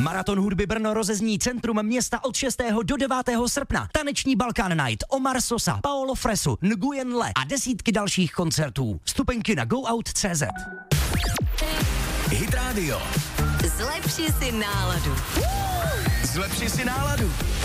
Maraton hudby Brno rozezní centrum města od 6. do 9. srpna. Taneční Balkán Night, Omar Sosa, Paolo Fresu, Nguyen Le a desítky dalších koncertů. Vstupenky na goout.cz. Hit Radio. Zlepši si náladu. Zlepši si náladu.